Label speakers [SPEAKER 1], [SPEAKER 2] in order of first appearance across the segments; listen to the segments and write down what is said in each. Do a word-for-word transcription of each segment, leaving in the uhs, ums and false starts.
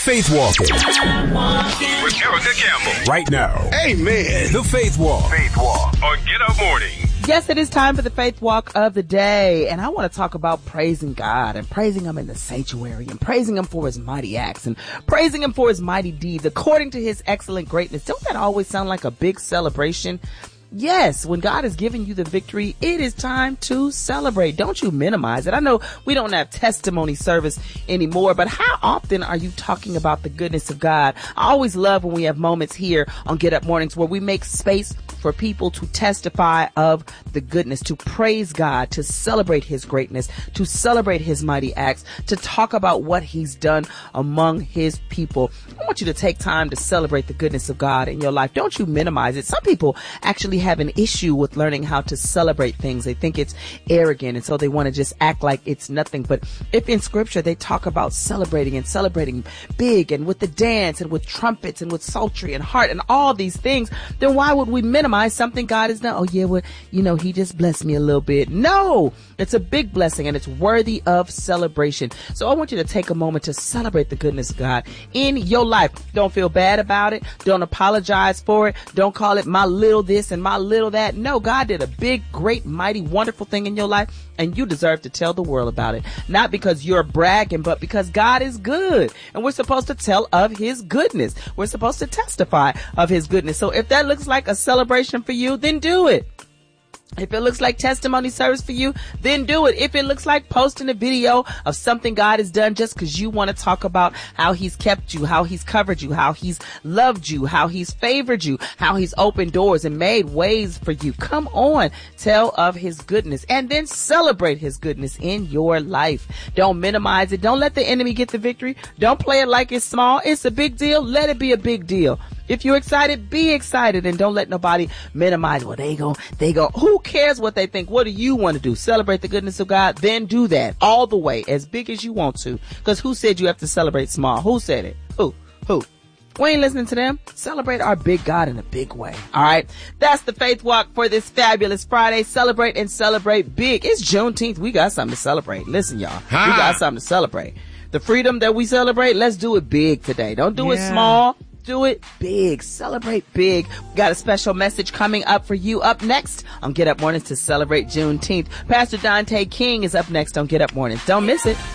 [SPEAKER 1] Faith Walking with Erica Campbell. Right now. Amen. The Faith Walk. Faith Walk on Get Up Morning.
[SPEAKER 2] Yes, it is time for the Faith Walk of the day. And I want to talk about praising God and praising Him in the sanctuary and praising Him for His mighty acts and praising Him for His mighty deeds according to His excellent greatness. Don't that always sound like a big celebration? Yes, when God is giving you the victory, it is time to celebrate. Don't you minimize it. I know we don't have testimony service anymore, but how often are you talking about the goodness of God? I always love when we have moments here on Get Up Mornings where we make space for people to testify of the goodness, to praise God, to celebrate His greatness, to celebrate His mighty acts, to talk about what He's done among His people. I want you to take time to celebrate the goodness of God in your life. Don't you minimize it. Some people actually have an issue with learning how to celebrate things. They think it's arrogant, and so they want to just act like it's nothing. But if in scripture they talk about celebrating and celebrating big and with the dance and with trumpets and with psaltery and harp and all these things, then why would we minimize something God has done? Oh yeah, well, you know, He just blessed me a little bit. No, it's a big blessing and it's worthy of celebration. So I want you to take a moment to celebrate the goodness of God in your life. Don't feel bad about it. Don't apologize for it. Don't call it my little this and my little that. No, God did a big, great, mighty, wonderful thing in your life, and you deserve to tell the world about it. Not because you're bragging, but because God is good, and we're supposed to tell of His goodness. We're supposed to testify of His goodness. So if that looks like a celebration for you, then do it. If it looks like testimony service for you, then do it. If it looks like posting a video of something God has done just because you want to talk about how He's kept you, how He's covered you, how He's loved you, how He's favored you, how He's opened doors and made ways for you. Come on, tell of His goodness and then celebrate His goodness in your life. Don't minimize it. Don't let the enemy get the victory. Don't play it like it's small. It's a big deal. Let it be a big deal. If you're excited, be excited, and don't let nobody minimize. Well, they go, they go. Who cares what they think? What do you want to do? Celebrate the goodness of God? Then do that all the way, as big as you want to. Because who said you have to celebrate small? Who said it? Who? Who? We ain't listening to them. Celebrate our big God in a big way. All right. That's the Faith Walk for this fabulous Friday. Celebrate and celebrate big. It's Juneteenth. We got something to celebrate. Listen, y'all. Huh? We got something to celebrate. The freedom that we celebrate, let's do it big today. Don't do yeah. it small. Do it big. Celebrate big. We got a special message coming up for you up next on Get Up Mornings to celebrate Juneteenth. Pastor Dante King is up next on Get Up Mornings. Don't miss it.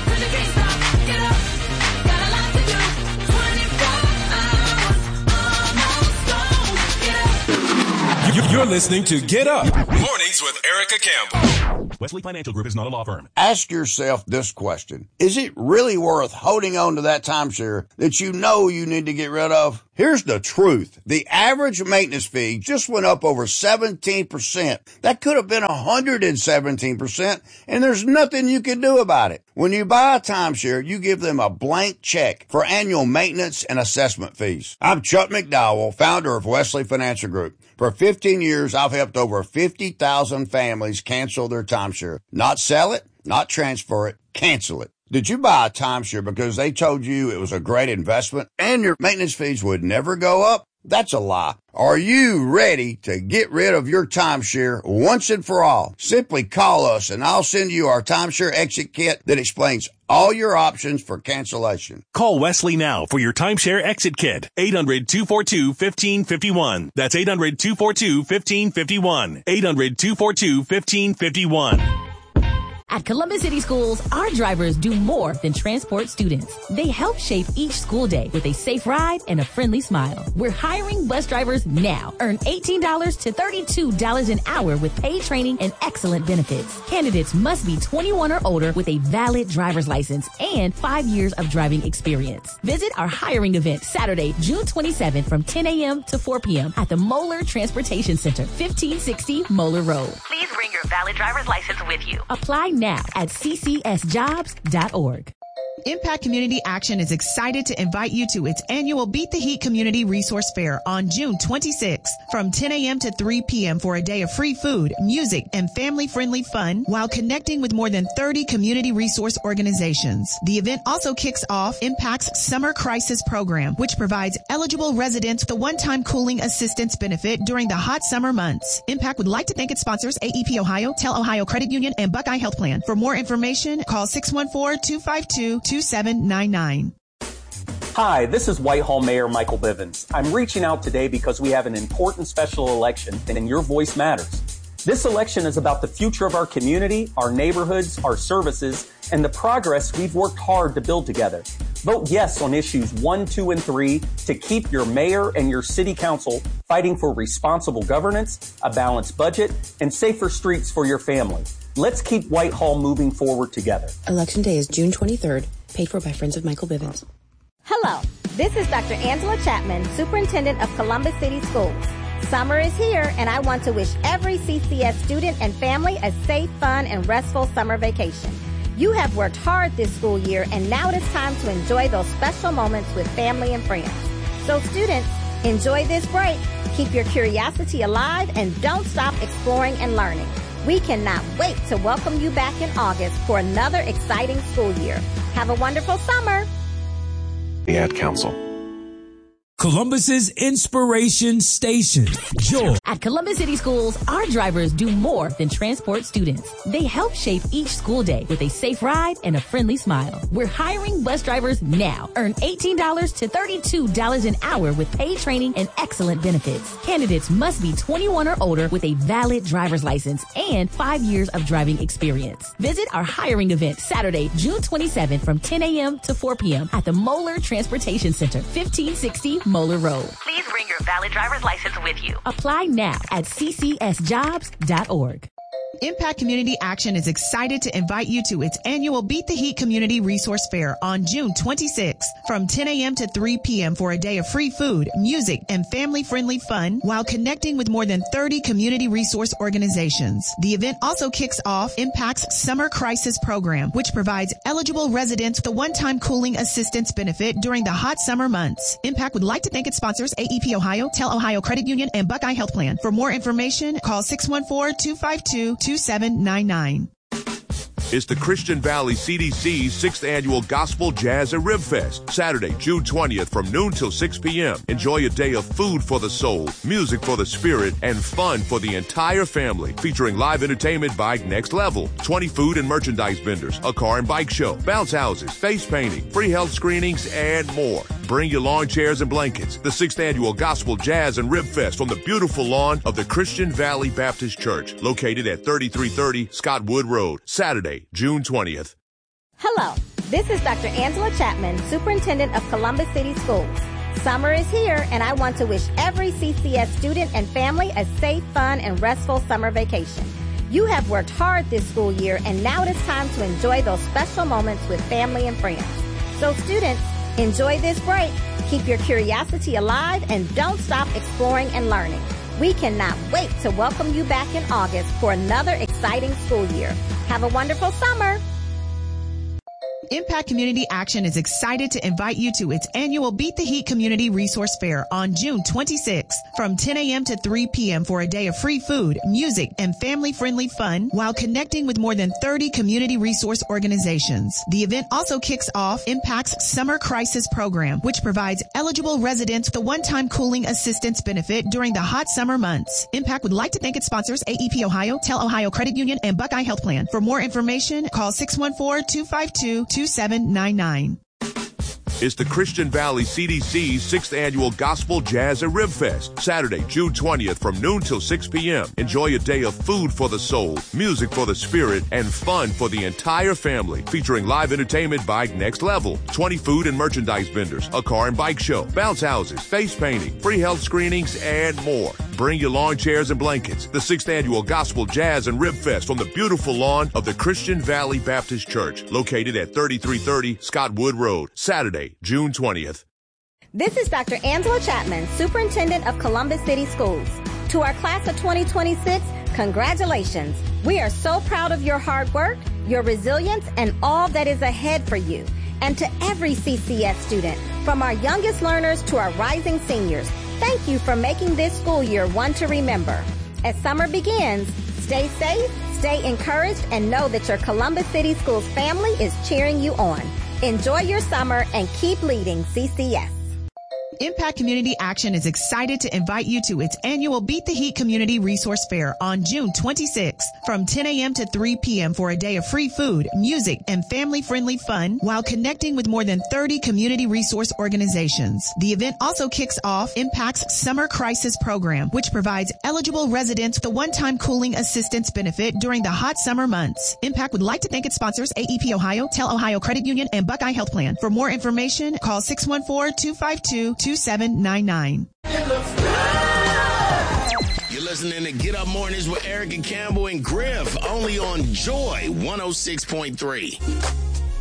[SPEAKER 1] You're listening to Get Up Mornings with Erica Campbell.
[SPEAKER 3] Wesley Financial Group is not a law firm.
[SPEAKER 4] Ask yourself this question. Is it really worth holding on to that timeshare that you know you need to get rid of? Here's the truth. The average maintenance fee just went up over seventeen percent. That could have been one hundred seventeen percent, and there's nothing you can do about it. When you buy a timeshare, you give them a blank check for annual maintenance and assessment fees. I'm Chuck McDowell, founder of Wesley Financial Group. For fifteen years, I've helped over fifty thousand families cancel their timeshare. Not sell it, not transfer it, cancel it. Did you buy a timeshare because they told you it was a great investment and your maintenance fees would never go up? That's a lie. Are you ready to get rid of your timeshare once and for all? Simply call us and I'll send you our timeshare exit kit that explains all your options for cancellation.
[SPEAKER 3] Call Wesley now for your timeshare exit kit. eight hundred, two four two, one five five one. That's eight hundred, two four two, one five five one. eight hundred, two four two, one five five one.
[SPEAKER 5] At Columbus City Schools, our drivers do more than transport students. They help shape each school day with a safe ride and a friendly smile. We're hiring bus drivers now. Earn eighteen dollars to thirty-two dollars an hour with paid training and excellent benefits. Candidates must be twenty-one or older with a valid driver's license and five years of driving experience. Visit our hiring event Saturday, June twenty-seventh from ten a.m. to four p.m. at the Moeller Transportation Center, fifteen sixty Moeller Road.
[SPEAKER 6] Please bring your valid driver's license with you.
[SPEAKER 5] Apply now at c c s jobs dot org.
[SPEAKER 7] Impact Community Action is excited to invite you to its annual Beat the Heat Community Resource Fair on June twenty-sixth from ten a.m. to three p.m. for a day of free food, music, and family-friendly fun while connecting with more than thirty community resource organizations. The event also kicks off Impact's Summer Crisis Program, which provides eligible residents the one-time cooling assistance benefit during the hot summer months. Impact would like to thank its sponsors, A E P Ohio, Tell Ohio Credit Union, and Buckeye Health Plan. For more information, call six one four, two five two, two seven nine nine.
[SPEAKER 8] Hi, this is Whitehall Mayor Michael Bivens. I'm reaching out today because we have an important special election and your voice matters. This election is about the future of our community, our neighborhoods, our services, and the progress we've worked hard to build together. Vote yes on issues one, two, and three to keep your mayor and your city council fighting for responsible governance, a balanced budget, and safer streets for your family. Let's keep Whitehall moving forward together.
[SPEAKER 9] Election day is June twenty-third, paid for by Friends of Michael Bivens.
[SPEAKER 10] Hello, this is Doctor Angela Chapman, Superintendent of Columbus City Schools. Summer is here, and I want to wish every C C S student and family a safe, fun, and restful summer vacation. You have worked hard this school year, and now it is time to enjoy those special moments with family and friends. So students, enjoy this break, keep your curiosity alive, and don't stop exploring and learning. We cannot wait to welcome you back in August for another exciting school year. Have a wonderful summer.
[SPEAKER 11] The Ad Council.
[SPEAKER 12] Columbus's inspiration station, Joy.
[SPEAKER 5] At Columbus City Schools, our drivers do more than transport students. They help shape each school day with a safe ride and a friendly smile. We're hiring bus drivers now. Earn eighteen dollars to thirty-two dollars an hour with paid training and excellent benefits. Candidates must be twenty-one or older with a valid driver's license and five years of driving experience. Visit our hiring event Saturday, June twenty-seventh from ten a.m. to four p.m. at the Moeller Transportation Center, fifteen sixty Moeller Road.
[SPEAKER 6] Please bring your valid driver's license with you.
[SPEAKER 5] Apply now at c c s jobs dot org.
[SPEAKER 7] Impact Community Action is excited to invite you to its annual Beat the Heat Community Resource Fair on June twenty-sixth from ten a.m. to three p.m. for a day of free food, music, and family-friendly fun while connecting with more than thirty community resource organizations. The event also kicks off Impact's Summer Crisis Program, which provides eligible residents the one-time cooling assistance benefit during the hot summer months. Impact would like to thank its sponsors, A E P Ohio, Tel Ohio Credit Union, and Buckeye Health Plan. For more information, call six one four, two five two, two seven nine nine.
[SPEAKER 13] It's the Christian Valley C D C's sixth Annual Gospel Jazz and Rib Fest, Saturday, June twentieth from noon till six p.m. Enjoy a day of food for the soul, music for the spirit, and fun for the entire family, featuring live entertainment by Next Level, twenty food and merchandise vendors, a car and bike show, bounce houses, face painting, free health screenings, and more. Bring your lawn chairs and blankets. The sixth Annual Gospel Jazz and Rib Fest on the beautiful lawn of the Christian Valley Baptist Church, located at thirty-three thirty Scott Wood Road, Saturday, June twentieth.
[SPEAKER 10] Hello, this is Doctor Angela Chapman, Superintendent of Columbus City Schools. Summer is here, and I want to wish every C C S student and family a safe, fun, and restful summer vacation. You have worked hard this school year, and now it is time to enjoy those special moments with family and friends. So students, enjoy this break, keep your curiosity alive, and don't stop exploring and learning. We cannot wait to welcome you back in August for another exciting school year. Have a wonderful summer.
[SPEAKER 7] Impact Community Action is excited to invite you to its annual Beat the Heat Community Resource Fair on June twenty-sixth from ten a.m. to three p.m. for a day of free food, music, and family-friendly fun while connecting with more than thirty community resource organizations. The event also kicks off Impact's Summer Crisis Program, which provides eligible residents the one-time cooling assistance benefit during the hot summer months. Impact would like to thank its sponsors, A E P Ohio, Tel Ohio Credit Union, and Buckeye Health Plan. For more information, call six one four, two five two, two seven nine nine.
[SPEAKER 13] It's the Christian Valley C D C's sixth Annual Gospel Jazz and Rib Fest, Saturday, June twentieth from noon till six p.m. Enjoy a day of food for the soul, music for the spirit, and fun for the entire family, featuring live entertainment by Next Level, twenty food and merchandise vendors, a car and bike show, bounce houses, face painting, free health screenings, and more. Bring your lawn chairs and blankets. The sixth Annual Gospel Jazz and Rib Fest on the beautiful lawn of the Christian Valley Baptist Church, located at thirty-three thirty Scott Wood Road, Saturday, June twentieth.
[SPEAKER 10] This is Doctor Angela Chapman, Superintendent of Columbus City Schools. To our class of twenty twenty-six, congratulations. We are so proud of your hard work, your resilience, and all that is ahead for you. And to every C C S student, from our youngest learners to our rising seniors, thank you for making this school year one to remember. As summer begins, stay safe, stay encouraged, and know that your Columbus City Schools family is cheering you on. Enjoy your summer and keep leading C C S.
[SPEAKER 7] Impact Community Action is excited to invite you to its annual Beat the Heat Community Resource Fair on June twenty-sixth from ten a.m. to three p.m. for a day of free food, music, and family-friendly fun while connecting with more than thirty community resource organizations. The event also kicks off Impact's Summer Crisis Program, which provides eligible residents the one-time cooling assistance benefit during the hot summer months. Impact would like to thank its sponsors, A E P Ohio, Tel Ohio Credit Union, and Buckeye Health Plan. For more information, call six one four, two five two, two seven nine nine.
[SPEAKER 14] You're listening to Get Up Mornings with Erica Campbell and Griff, only on Joy one oh six point three.